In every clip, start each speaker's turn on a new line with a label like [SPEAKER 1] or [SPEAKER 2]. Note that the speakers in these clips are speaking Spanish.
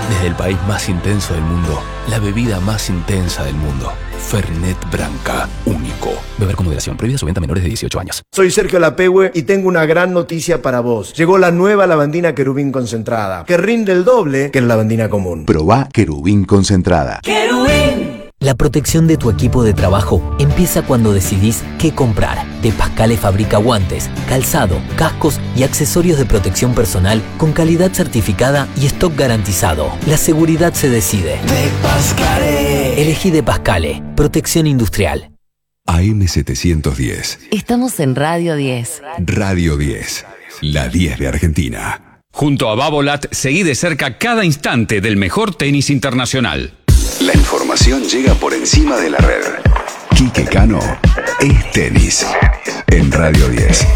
[SPEAKER 1] Desde el país más intenso del mundo, la bebida más intensa del mundo. Fernet Branca, único. Beber con moderación. Prohibida su venta a menores de 18 años.
[SPEAKER 2] Soy Sergio Lapehue y tengo una gran noticia para vos. Llegó la nueva lavandina Querubín concentrada, que rinde el doble que la lavandina común.
[SPEAKER 3] Probá Querubín concentrada.
[SPEAKER 4] ¡Querubín! La protección de tu equipo de trabajo empieza cuando decidís qué comprar. De Pascale fabrica guantes, calzado, cascos y accesorios de protección personal con calidad certificada y stock garantizado. La seguridad se decide.
[SPEAKER 5] De Pascale.
[SPEAKER 4] Elegí De Pascale. Protección industrial.
[SPEAKER 3] AM710.
[SPEAKER 6] Estamos en Radio 10.
[SPEAKER 3] Radio 10. La 10 de Argentina.
[SPEAKER 7] Junto a Babolat, seguí de cerca cada instante del mejor tenis internacional.
[SPEAKER 3] La información llega por encima de la red. Quique Cano es tenis en Radio 10.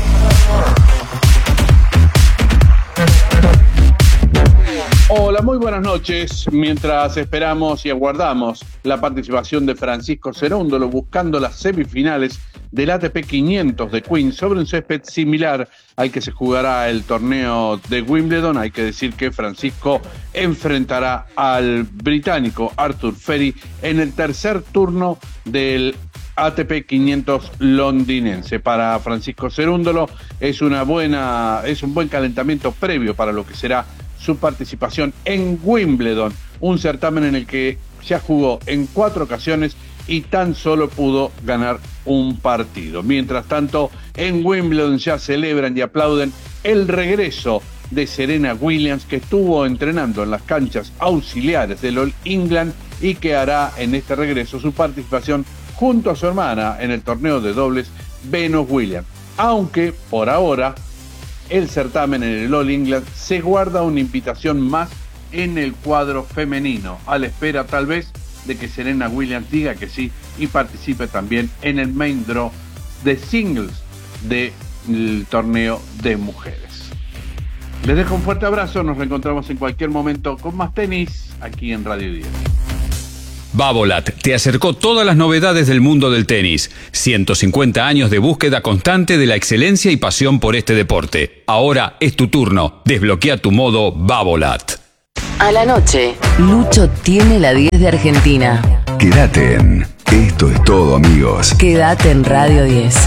[SPEAKER 8] Hola, muy buenas noches. Mientras esperamos y aguardamos la participación de Francisco Cerúndolo buscando las semifinales del ATP 500 de Queens sobre un césped similar al que se jugará el torneo de Wimbledon, hay que decir que Francisco enfrentará al británico Arthur Ferry en el tercer turno del ATP 500 londinense. Para Francisco Cerúndolo es un buen calentamiento previo para lo que será su participación en Wimbledon, un certamen en el que ya jugó en 4 ocasiones y tan solo pudo ganar un partido. Mientras tanto, en Wimbledon ya celebran y aplauden el regreso de Serena Williams, que estuvo entrenando en las canchas auxiliares del All England y que hará en este regreso su participación junto a su hermana en el torneo de dobles Venus Williams. Aunque por ahora el certamen en el All England se guarda una invitación más en el cuadro femenino, a la espera tal vez de que Serena Williams diga que sí y participe también en el main draw de singles del torneo de mujeres. Les dejo un fuerte abrazo, nos reencontramos en cualquier momento con más tenis aquí en Radio 10.
[SPEAKER 7] Babolat te acercó todas las novedades del mundo del tenis. 150 años de búsqueda constante de la excelencia y pasión por este deporte. Ahora es tu turno. Desbloquea tu modo Babolat.
[SPEAKER 6] A la noche, Lucho tiene la 10 de Argentina.
[SPEAKER 3] Quédate en Esto es todo, amigos.
[SPEAKER 6] Quédate en Radio 10.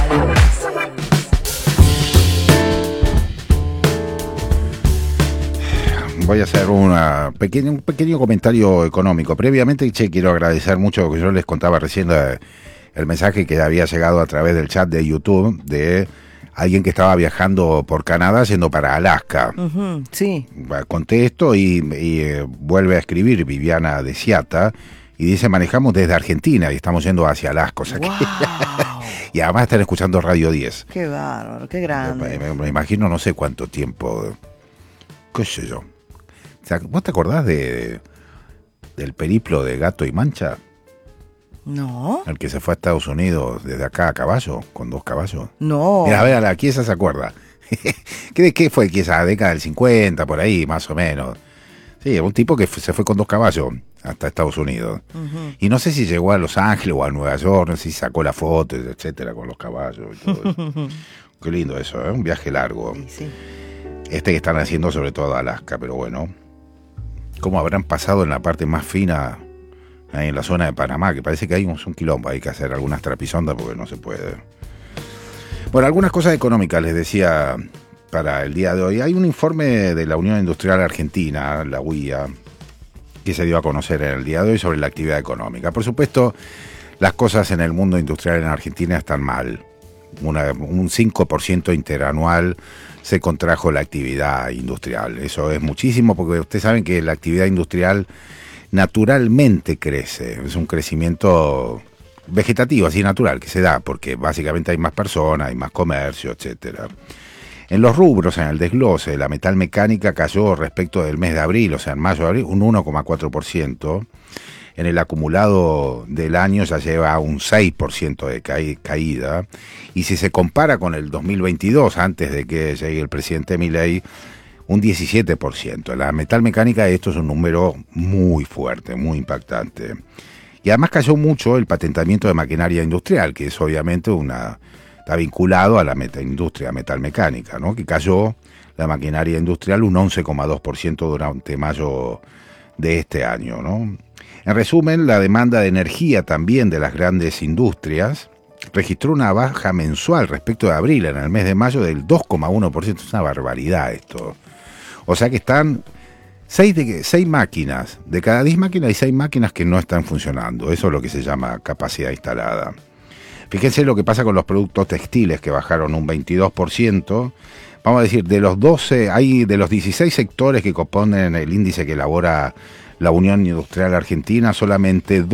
[SPEAKER 9] Voy a hacer un pequeño comentario económico. Previamente, quiero agradecer mucho, que yo les contaba recién el mensaje que había llegado a través del chat de YouTube de alguien que estaba viajando por Canadá yendo para Alaska.
[SPEAKER 10] Sí.
[SPEAKER 9] Contesto y vuelve a escribir Viviana de Ciata y dice: manejamos desde Argentina y estamos yendo hacia Alaska. O sea que y además están escuchando Radio 10.
[SPEAKER 10] Qué bárbaro, qué grande.
[SPEAKER 9] Me imagino no sé cuánto tiempo, qué sé yo. O sea, ¿vos te acordás del periplo de Gato y Mancha?
[SPEAKER 10] No.
[SPEAKER 9] El que se fue a Estados Unidos desde acá a caballo, con 2 caballos.
[SPEAKER 10] No.
[SPEAKER 9] Mira, a ver, aquí esa se acuerda. ¿Qué fue? Que esa década del 50, por ahí, más o menos. Sí, un tipo que se fue con 2 caballos hasta Estados Unidos. Y no sé si llegó a Los Ángeles o a Nueva York, no sé si sacó la foto, etcétera, con los caballos y todo eso. Qué lindo eso, ¿eh? Un viaje largo.
[SPEAKER 10] Sí.
[SPEAKER 9] Este que están haciendo sobre todo Alaska, pero bueno. ¿Cómo habrán pasado en la parte más fina, ahí en la zona de Panamá? Que parece que hay un quilombo, hay que hacer algunas trapisondas porque no se puede. Bueno, algunas cosas económicas les decía para el día de hoy. Hay un informe de la Unión Industrial Argentina, la UIA, que se dio a conocer en el día de hoy sobre la actividad económica. Por supuesto, las cosas en el mundo industrial en Argentina están mal. Un 5% interanual se contrajo la actividad industrial. Eso es muchísimo porque ustedes saben que la actividad industrial naturalmente crece. Es un crecimiento vegetativo, así natural, que se da porque básicamente hay más personas, hay más comercio, etcétera. En los rubros, en el desglose, la metalmecánica cayó respecto del mes de abril, o sea, en mayo de abril, un 1,4%. En el acumulado del año ya lleva un 6% de caída. Y si se compara con el 2022, antes de que llegue el presidente Milei, un 17%. La metalmecánica, esto es un número muy fuerte, muy impactante. Y además cayó mucho el patentamiento de maquinaria industrial, que es obviamente está vinculado a la industria metalmecánica, ¿no? Que cayó la maquinaria industrial un 11,2% durante mayo de este año, ¿no? En resumen, la demanda de energía también de las grandes industrias registró una baja mensual respecto de abril, en el mes de mayo, del 2,1%. Es una barbaridad esto. O sea que están 6 máquinas, de cada 10 máquinas hay 6 máquinas que no están funcionando. Eso es lo que se llama capacidad instalada. Fíjense lo que pasa con los productos textiles, que bajaron un 22%. Vamos a decir, de los 16 sectores que componen el índice que elabora la Unión Industrial Argentina, solamente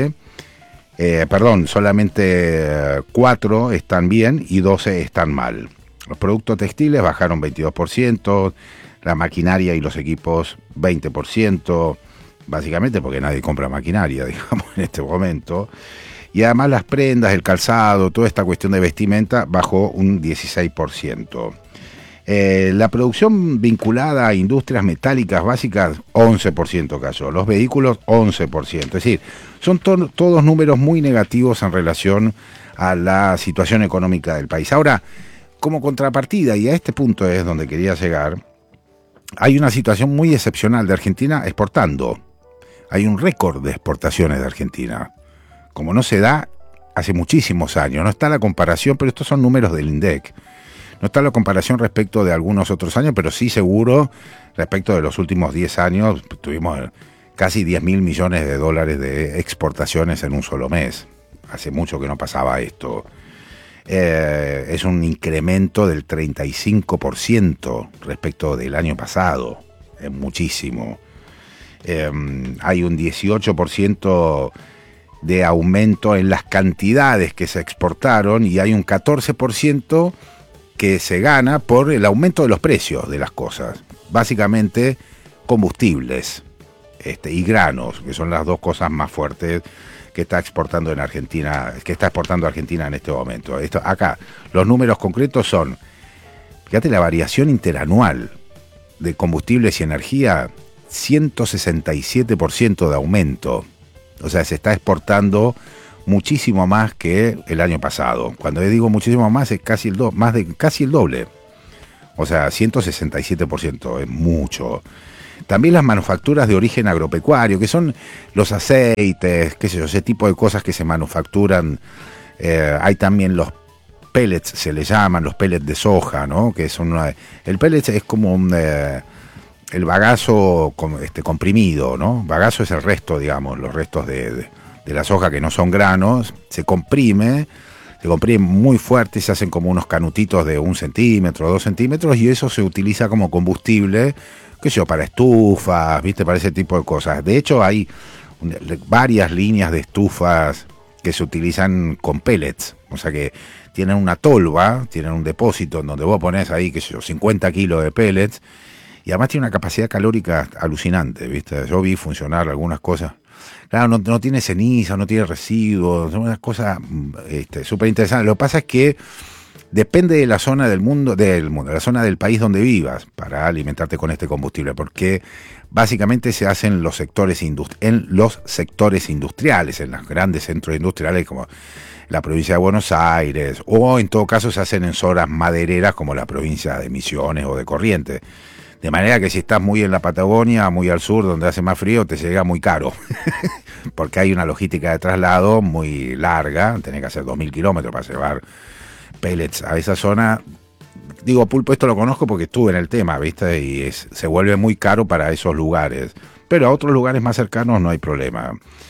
[SPEAKER 9] 4 están bien y 12 están mal. Los productos textiles bajaron 22%, la maquinaria y los equipos 20%, básicamente porque nadie compra maquinaria, digamos, en este momento. Y además las prendas, el calzado, toda esta cuestión de vestimenta bajó un 16%. La producción vinculada a industrias metálicas básicas, 11% cayó. Los vehículos, 11%. Es decir, son todos números muy negativos en relación a la situación económica del país. Ahora, como contrapartida, y a este punto es donde quería llegar, hay una situación muy excepcional de Argentina exportando. Hay un récord de exportaciones de Argentina, como no se da hace muchísimos años. No está la comparación, pero estos son números del INDEC. No está la comparación respecto de algunos otros años, pero sí seguro respecto de los últimos 10 años. Tuvimos casi 10.000 millones de dólares de exportaciones en un solo mes. Hace mucho que no pasaba esto. Es un incremento del 35% respecto del año pasado. Es muchísimo. Hay un 18% de aumento en las cantidades que se exportaron y hay un 14% que se gana por el aumento de los precios de las cosas. Básicamente combustibles y granos, que son las dos cosas más fuertes que está exportando Argentina en este momento. Acá, los números concretos son, fíjate la variación interanual de combustibles y energía, 167% de aumento. O sea, se está exportando muchísimo más que el año pasado. Cuando digo muchísimo más, es casi el doble. O sea, 167%, es mucho. También las manufacturas de origen agropecuario, que son los aceites, qué sé yo, ese tipo de cosas que se manufacturan. Hay también los pellets, se le llaman los pellets de soja, ¿no? Que son el pellet es como el bagazo comprimido, ¿no? Bagazo es el resto, digamos, los restos de la soja que no son granos, se comprime muy fuerte, se hacen como unos canutitos de 1 centímetro, 2 centímetros, y eso se utiliza como combustible, qué sé yo, para estufas, ¿viste? Para ese tipo de cosas. De hecho, hay varias líneas de estufas que se utilizan con pellets, o sea que tienen una tolva, tienen un depósito en donde vos ponés ahí, qué sé yo, 50 kilos de pellets, y además tiene una capacidad calórica alucinante, ¿viste? Yo vi funcionar algunas cosas. Claro, no tiene ceniza, no tiene residuos, son unas cosas súper interesantes. Lo que pasa es que depende de la zona del mundo, de la zona del país donde vivas para alimentarte con este combustible, porque básicamente se hace en los sectores industriales, en los grandes centros industriales como la provincia de Buenos Aires, o en todo caso se hacen en zonas madereras como la provincia de Misiones o de Corrientes. De manera que si estás muy en la Patagonia, muy al sur, donde hace más frío, te llega muy caro. Porque hay una logística de traslado muy larga, tenés que hacer 2.000 kilómetros para llevar pellets a esa zona. Digo, Pulpo, esto lo conozco porque estuve en el tema, ¿viste? Y se vuelve muy caro para esos lugares. Pero a otros lugares más cercanos no hay problema.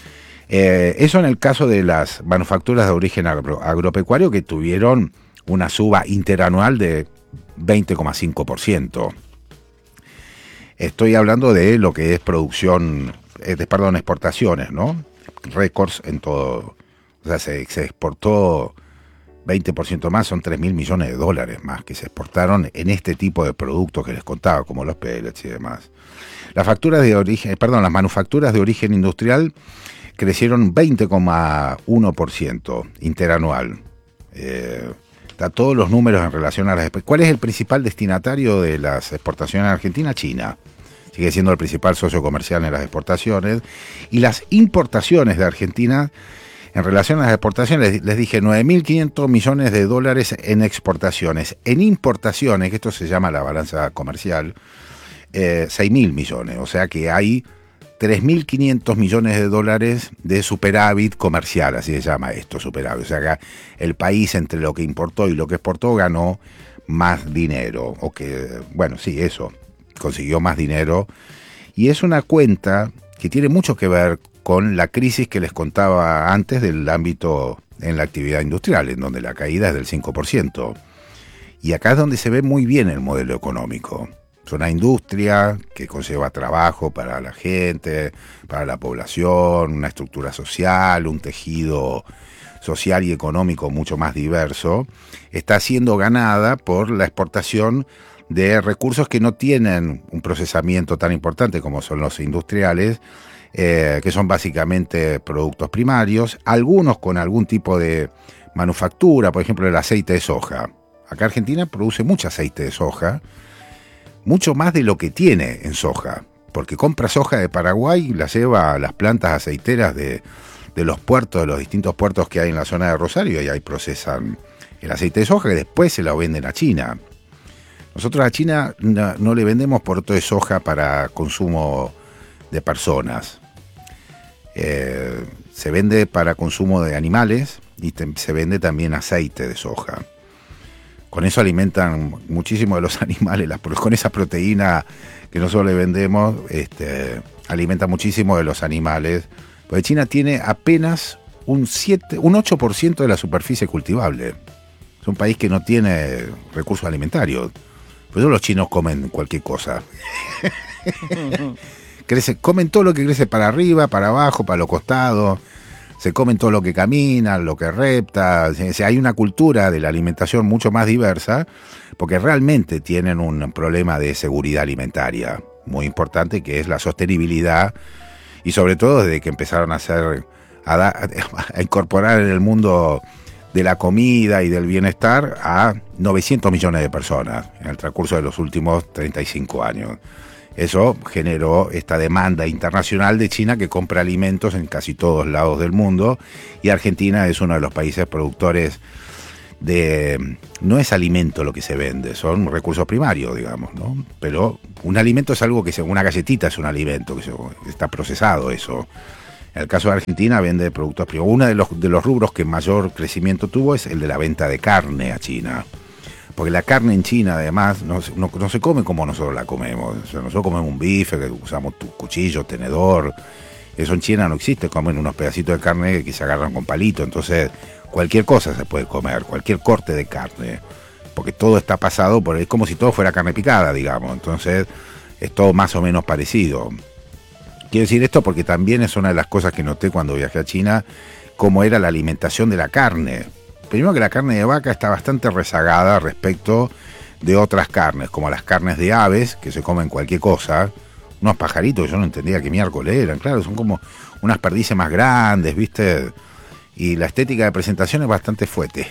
[SPEAKER 9] Eso en el caso de las manufacturas de origen agropecuario, que tuvieron una suba interanual de 20,5%. Estoy hablando de lo que es exportaciones, ¿no? Récords en todo. O sea, se exportó 20% más, son 3.000 millones de dólares más que se exportaron en este tipo de productos que les contaba, como los pellets y demás. Las manufacturas de origen industrial crecieron 20,1% interanual. Está todos los números en relación a las... ¿Cuál es el principal destinatario de las exportaciones en Argentina? China. Sigue siendo el principal socio comercial en las exportaciones. Y las importaciones de Argentina, en relación a las exportaciones, les dije 9.500 millones de dólares en exportaciones. En importaciones, que esto se llama la balanza comercial, 6.000 millones. O sea que hay 3.500 millones de dólares de superávit comercial, así se llama esto, superávit. O sea, acá el país entre lo que importó y lo que exportó ganó más dinero. Consiguió más dinero. Y es una cuenta que tiene mucho que ver con la crisis que les contaba antes del ámbito en la actividad industrial, en donde la caída es del 5%. Y acá es donde se ve muy bien el modelo económico. Es una industria que conlleva trabajo para la gente, para la población, una estructura social, un tejido social y económico mucho más diverso. Está siendo ganada por la exportación de recursos que no tienen un procesamiento tan importante como son los industriales, que son básicamente productos primarios, algunos con algún tipo de manufactura, por ejemplo el aceite de soja. Acá Argentina produce mucho aceite de soja, mucho más de lo que tiene en soja, porque compra soja de Paraguay y la lleva a las plantas aceiteras de los puertos, de los distintos puertos que hay en la zona de Rosario, y ahí procesan el aceite de soja que después se lo venden a China. Nosotros a China no le vendemos puerto de soja para consumo de personas. Se vende para consumo de animales y se vende también aceite de soja. Con eso alimentan muchísimo de los animales, con esa proteína que nosotros le vendemos, alimenta muchísimo de los animales. Porque China tiene apenas un 8% de la superficie cultivable. Es un país que no tiene recursos alimentarios. Por eso los chinos comen cualquier cosa. Comen todo lo que crece para arriba, para abajo, para los costados. Se comen todo lo que camina, lo que repta. Hay una cultura de la alimentación mucho más diversa, porque realmente tienen un problema de seguridad alimentaria muy importante, que es la sostenibilidad, y sobre todo desde que empezaron a incorporar en el mundo de la comida y del bienestar a 900 millones de personas en el transcurso de los últimos 35 años. Eso generó esta demanda internacional de China, que compra alimentos en casi todos lados del mundo, y Argentina es uno de los países productores de... No es alimento lo que se vende, son recursos primarios, digamos, ¿no? Pero un alimento es algo que, una galletita es un alimento, que está procesado eso. En el caso de Argentina vende productos primarios. Uno de los rubros que mayor crecimiento tuvo es el de la venta de carne a China. Porque la carne en China, además, no se come como nosotros la comemos. O sea, nosotros comemos un bife, que usamos cuchillo, tenedor. Eso en China no existe, comen unos pedacitos de carne que se agarran con palito. Entonces, cualquier cosa se puede comer, cualquier corte de carne. Porque todo está pasado, es como si todo fuera carne picada, digamos. Entonces, es todo más o menos parecido. Quiero decir esto porque también es una de las cosas que noté cuando viajé a China, cómo era la alimentación de la carne. Primero, que la carne de vaca está bastante rezagada respecto de otras carnes, como las carnes de aves, que se comen cualquier cosa. Unos pajaritos que yo no entendía qué miércoles eran, claro, son como unas perdices más grandes, ¿viste? Y la estética de presentación es bastante fuerte.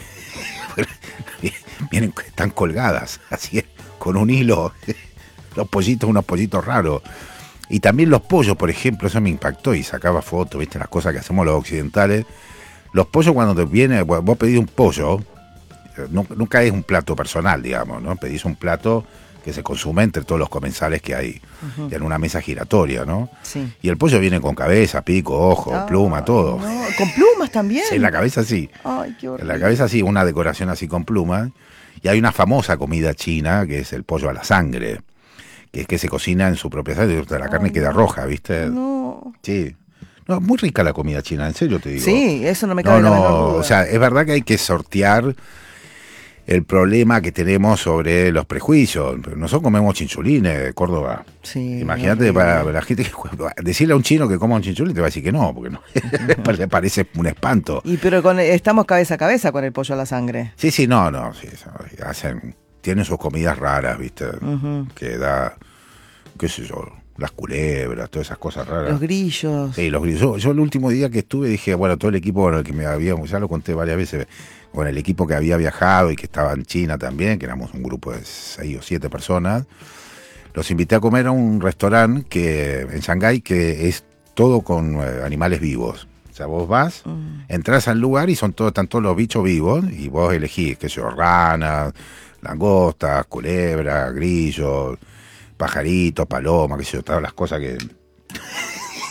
[SPEAKER 9] Están colgadas, así es, con un hilo, unos pollitos raros. Y también los pollos, por ejemplo, eso me impactó y sacaba fotos, ¿viste? Las cosas que hacemos los occidentales. Los pollos, cuando te viene, vos pedís un pollo, nunca es un plato personal, digamos, ¿no? Pedís un plato que se consume entre todos los comensales que hay, en una mesa giratoria, ¿no?
[SPEAKER 10] Sí.
[SPEAKER 9] Y el pollo viene con cabeza, pico, ojo, pluma, todo.
[SPEAKER 10] No, ¿con plumas también?
[SPEAKER 9] Sí, en la cabeza sí.
[SPEAKER 10] Ay, qué horrible.
[SPEAKER 9] En la cabeza sí, una decoración así con plumas. Y hay una famosa comida china, que es el pollo a la sangre, que es que se cocina en su propia sangre, la carne queda roja, ¿viste?
[SPEAKER 10] No.
[SPEAKER 9] Sí. No, muy rica la comida china, en serio te digo.
[SPEAKER 10] Sí, eso no me cabe la menor duda.
[SPEAKER 9] O sea, es verdad que hay que sortear el problema que tenemos sobre los prejuicios. Nosotros comemos chinchulines de Córdoba.
[SPEAKER 10] Sí.
[SPEAKER 9] Imagínate, para la gente, decirle a un chino que coma un chinchulín te va a decir que no, porque no, le parece un espanto.
[SPEAKER 10] Pero estamos cabeza a cabeza con el pollo a la sangre.
[SPEAKER 9] Sí, sí, sí, tienen sus comidas raras, ¿viste? Que da, qué sé yo, las culebras, todas esas cosas raras.
[SPEAKER 10] Los grillos.
[SPEAKER 9] Sí, los grillos. Yo el último día que estuve dije, bueno, todo el equipo con el que me habíamos, ya lo conté varias veces, con el equipo que había viajado y que estaba en China también, que éramos un grupo de 6 o 7 personas, los invité a comer a un restaurante en Shanghái que es todo con animales vivos. O sea, vos vas, entras al lugar y están todos los bichos vivos y vos elegís, qué sé yo, ranas, langostas, culebras, grillos, pajaritos, palomas, qué sé yo, todas las cosas que...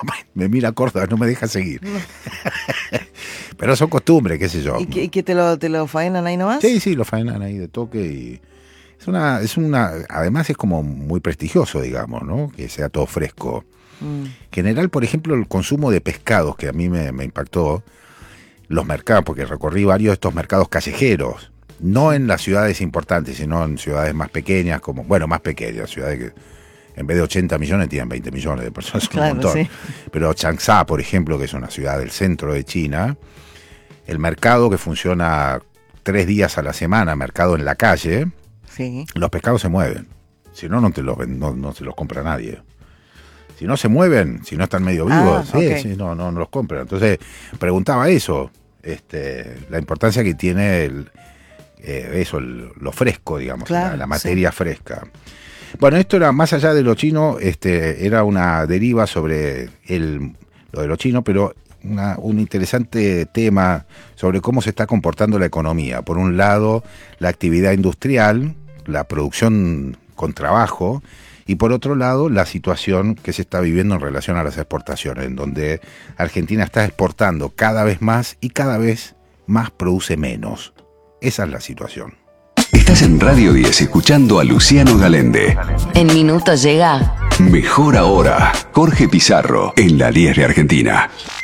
[SPEAKER 9] me mira Córdoba, no me deja seguir. Pero son costumbres, qué sé yo.
[SPEAKER 10] ¿Y que te lo faenan ahí nomás?
[SPEAKER 9] Sí, lo faenan ahí de toque y además es como muy prestigioso, digamos, ¿no? Que sea todo fresco. En general, por ejemplo, el consumo de pescados, que a mí me impactó, los mercados, porque recorrí varios de estos mercados callejeros, no en las ciudades importantes, sino en ciudades más pequeñas, más pequeñas, ciudades que en vez de 80 millones tienen 20 millones de personas, claro, un montón. Sí. Pero Changsha, por ejemplo, que es una ciudad del centro de China, el mercado que funciona 3 días a la semana, mercado en la calle, sí, los pescados se mueven. Si no, no se los compra nadie. Si no se mueven, si no están medio vivos, sí, no los compran. Entonces, preguntaba eso, la importancia que tiene lo fresco, digamos, claro, la materia fresca. Bueno, esto era, más allá de lo chino, era una deriva sobre lo de lo chino, pero un interesante tema sobre cómo se está comportando la economía. Por un lado, la actividad industrial, la producción con trabajo, y por otro lado, la situación que se está viviendo en relación a las exportaciones, en donde Argentina está exportando cada vez más y cada vez más produce menos. Esa es la situación.
[SPEAKER 3] Estás en Radio 10 escuchando a Luciano Galende.
[SPEAKER 6] En minutos llega
[SPEAKER 3] Mejor Ahora, Jorge Pizarro, en la 10 de Argentina.